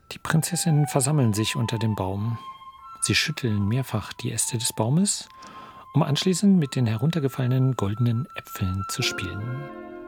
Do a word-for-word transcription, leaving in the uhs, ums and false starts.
Die Prinzessinnen versammeln sich unter dem Baum. Sie schütteln mehrfach die Äste des Baumes, um anschließend mit den heruntergefallenen goldenen Äpfeln zu spielen.